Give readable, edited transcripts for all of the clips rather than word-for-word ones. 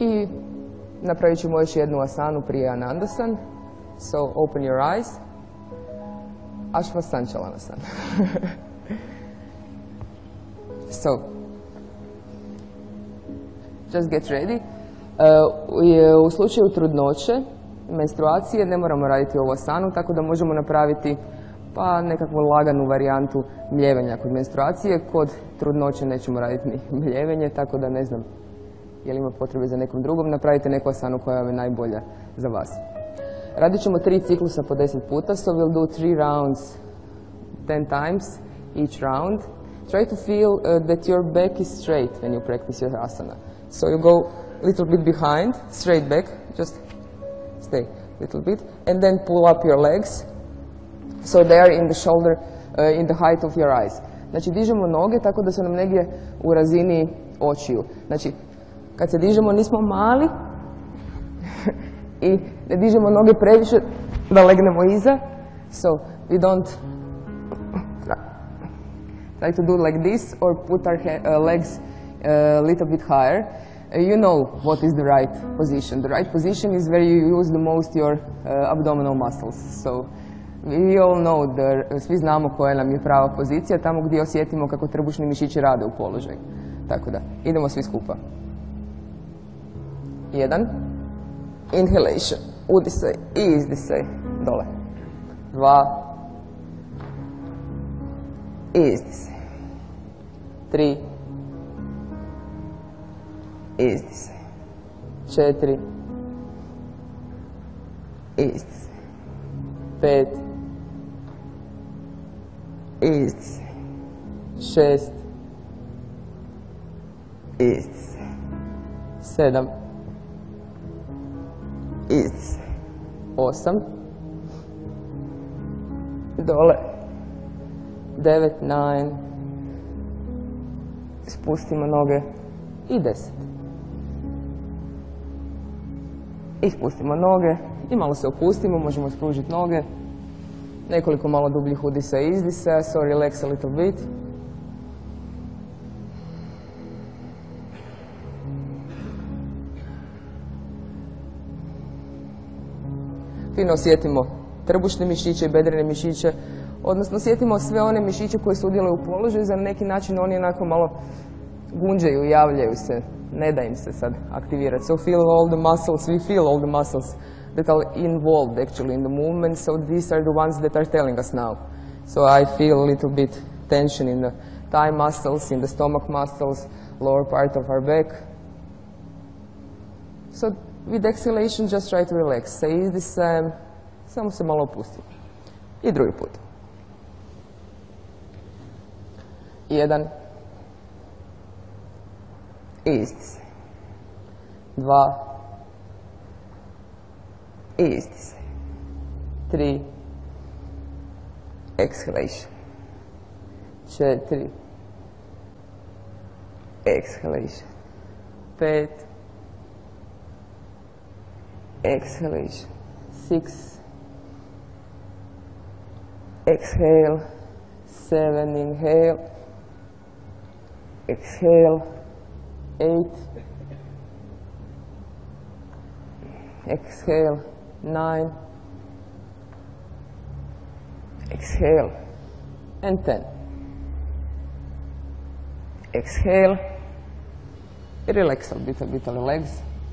I napravit ćemo još jednu asanu prije Anandasan. So open your eyes. Ashvasanchalanasana. So, just get ready. U slučaju trudnoće, menstruacije, ne moramo raditi ovu asanu, tako da možemo napraviti pa nekakvu laganu varijantu mljevenja kod menstruacije. Kod trudnoće nećemo raditi ni mljevenje, tako da ne znam je li ima potrebe za nekom drugom. Napravite neku asanu koja vam je najbolja za vas. Radit ćemo 3 ciklusa po 10 puta, so we'll do 3 rounds 10 times each round. Try to feel that your back is straight when you practice your asana. So you go a little bit behind, straight back, just stay a little bit, and then pull up your legs, so they are in the shoulder, in the height of your eyes. Znači, dižemo noge tako da su nam negdje u razini očiju. Znači, kad se dižemo nismo mali i ne dižemo noge previše da legnemo iza. So, we don't try to do like this or put our legs a little bit higher. You know what is the right position. The right position is where you use the most your abdominal muscles. So we all know, svi znamo koja nam je prava pozicija, tamo gdje osjetimo kako trbušni mišići rade u položaju. Tako da, idemo svi skupa. 1. Inhalation. Udisaj i izdisaj. Dole. 2. Izdisaj. 3. Izdisaj. 4. Izdisaj. 5. Izdisaj. 6. Izdisaj. 7. Izdisaj. 8. Dole. 9, 9. Spustimo noge. I 10. Ispustimo noge i malo se opustimo, možemo spružiti noge. Nekoliko malo dubljih udisa i izdisa, so relax a little bit. Fino osjetimo trbušne mišiće i bedrene mišiće, odnosno osjetimo sve one mišiće koje sudjeluju u položaju, za neki način oni onako malo gunđaju, javljaju se, ne da im se sad aktivirati. So feel all the muscles, we feel all the muscles that are involved actually in the movement, so these are the ones that are telling us now. So I feel a little bit tension in the thigh muscles, in the stomach muscles, lower part of our back. So with exhalation just try to relax. Sa izdisajem samo se malo opustimo. I drugi put. 1. Izdisaj. 2. Izdisaj. 3. Exhalation. 4. Exhalation. 5. Exhalation. 6. Exhale. 7. Inhale. Exhale. 8. Exhale. 9. Exhale. And 10. Exhale. Relax a little bit on the legs.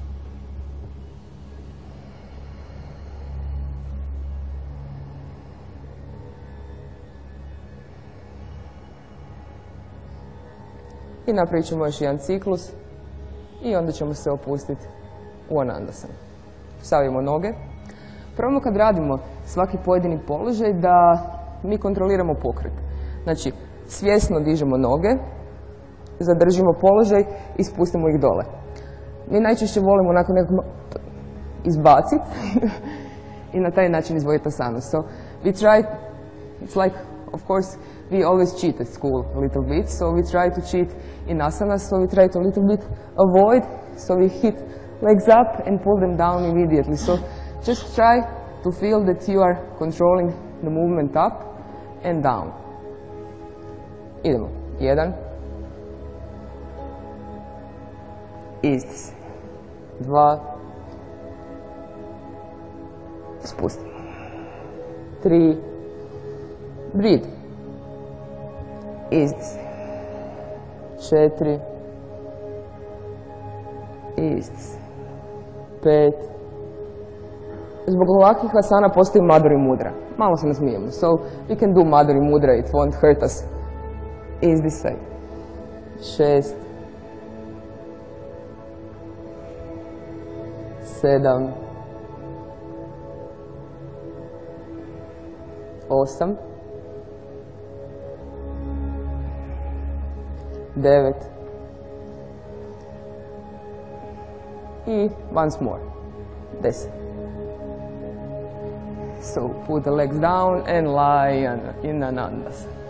I napravit ćemo još jedan ciklus i onda ćemo se opustiti u Anandasanu. Stavimo noge. Probamo kad radimo svaki pojedini položaj da mi kontroliramo pokret. Znači, svjesno dižemo noge, zadržimo položaj i spustimo ih dole. Mi najčešće volimo onako nekako izbaciti i na taj način izvojiti asanu. So we try, it's like, of course, we always cheat at school a little bit, so we try to cheat in asanas, so we try to a little bit avoid, so we hit legs up and pull them down immediately. So just try to feel that you are controlling the movement up and down. Idemo. 1. Izdisaj. 2, spusti, 3, breathe, izdisi, 4, izdisi, 5. Zbog ovakvih asana postoji Madhuri Mudra. Malo se nasmijemo. So, we can do Madhuri Mudra, it won't hurt us. Izdisaj. 6, 7, 8, 9 i once more, 10. So put the legs down and lie in Anandasana.